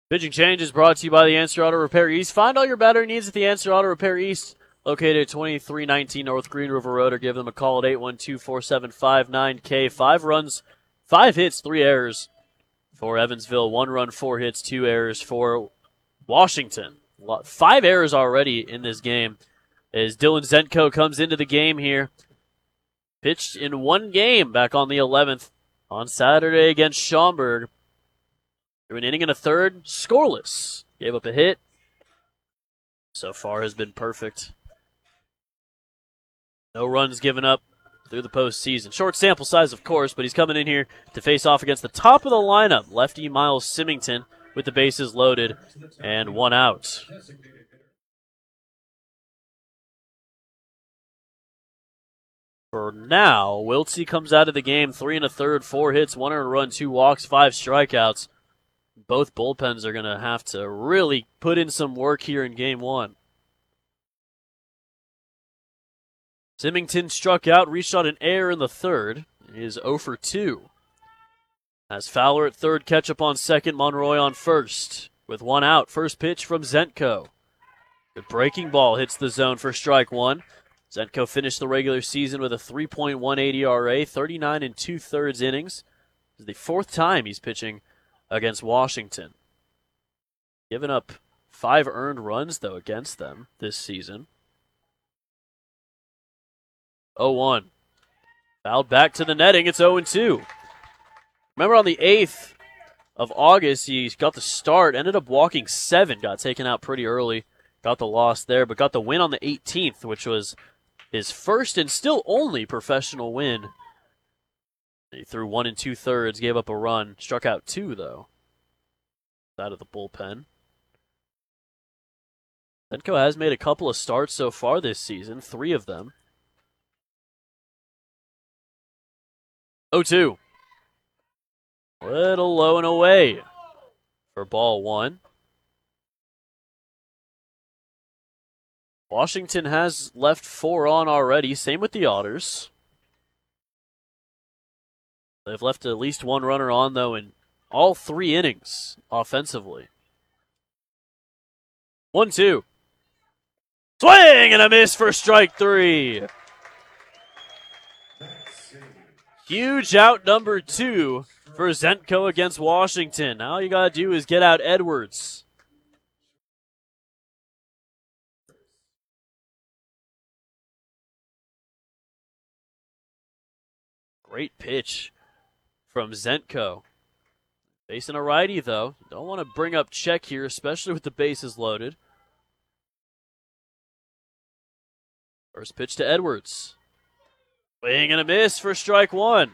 Pitching change is brought to you by the Answer Auto Repair East. Find all your battery needs at the Answer Auto Repair East, located at 2319 North Green River Road, or give them a call at 812-475-9K. 5 runs, 5 hits, 3 errors for Evansville. 1 run, 4 hits, 2 errors for Washington. 5 errors already in this game as Dylan Zenko comes into the game here. Pitched in 1 game back on the 11th on Saturday against Schaumburg. Through an inning and a third, scoreless. Gave up a hit. So far has been perfect. No runs given up through the postseason. Short sample size, of course, but he's coming in here to face off against the top of the lineup, lefty Miles Symington, with the bases loaded and 1 out. For now, Wiltsey comes out of the game 3 1/3, 4 hits, 1 earned run, 2 walks, 5 strikeouts. Both bullpens are going to have to really put in some work here in game 1. Symington struck out, reached on an error in the third. He is 0 for 2. As Fowler at third, Ketchup on second, Monroy on first. With 1 out, first pitch from Zenko. Good breaking ball hits the zone for strike 1. Zenko finished the regular season with a 3.18 ERA, 39 2/3 innings. This is the 4th time he's pitching against Washington. Given up 5 earned runs, though, against them this season. 0-1. Fouled back to the netting. It's 0-2. Remember on the 8th of August, he got the start, ended up walking 7, got taken out pretty early, got the loss there, but got the win on the 18th, which was his first and still only professional win. He threw 1 2/3, gave up a run, struck out 2, though, out of the bullpen. Zenko has made a couple of starts so far this season, 3 of them. 0-2. Little low and away for ball 1. Washington has left 4 on already, same with the Otters. They've left at least 1 runner on, though, in all 3 innings offensively. 1-2. Swing and a miss for strike 3. Huge out number 2 for Zenko against Washington. All you got to do is get out Edwards. Great pitch from Zenko. Facing a righty, though. Don't want to bring up check here, especially with the bases loaded. First pitch to Edwards. Swing and a miss for strike 1.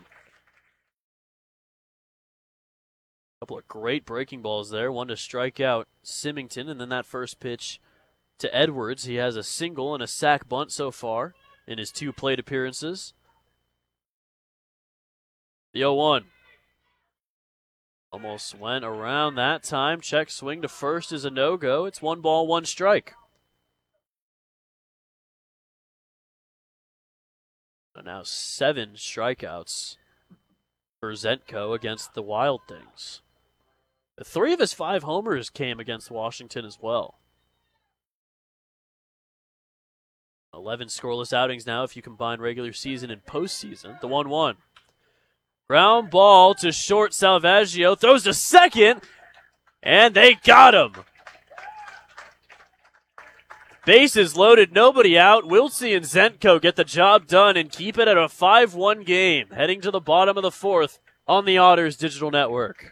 Couple of great breaking balls there. One to strike out Symington, and then that first pitch to Edwards. He has a single and a sac bunt so far in his 2 plate appearances. The 0-1. Almost went around that time. Check swing to first is a no-go. It's 1 ball, 1 strike. So now 7 strikeouts for Zenko against the Wild Things. 3 of his 5 homers came against Washington as well. 11 scoreless outings now if you combine regular season and postseason. The 1-1. Ground ball to short. Salvaggio throws to second, and they got him. Bases loaded, nobody out. Wiltsey and Zenko get the job done and keep it at a 5-1 game, heading to the bottom of the 4th on the Otters Digital Network.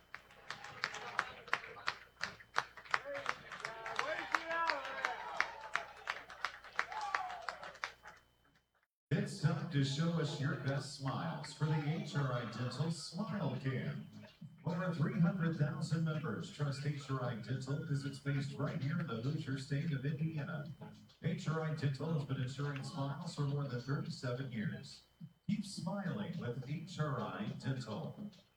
It's time to show us your best smiles for the HRI Dental Smile Cam. Over 300,000 members trust HRI Dental because it's based right here in the Hoosier state of Indiana. HRI Dental has been ensuring smiles for more than 37 years. Keep smiling with HRI Dental.